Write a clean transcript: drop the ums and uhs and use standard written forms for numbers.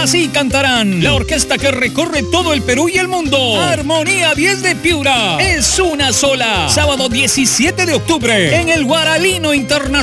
Así cantarán la orquesta que recorre todo el Perú y el mundo. Armonía 10 de Piura. Es una sola. Sábado 17 de octubre en el Guaralino Internacional.